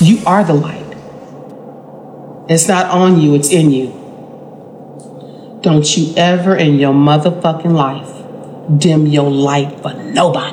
you are the light. It's not on you, it's in you. Don't you ever in your motherfucking life dim your light for nobody.